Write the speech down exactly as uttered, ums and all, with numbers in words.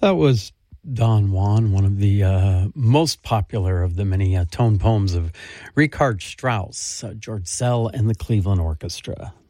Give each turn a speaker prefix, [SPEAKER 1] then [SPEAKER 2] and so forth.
[SPEAKER 1] That was Don Juan, one of the uh, most popular of the many uh, tone poems of Richard Strauss, uh, George Szell, and the Cleveland Orchestra.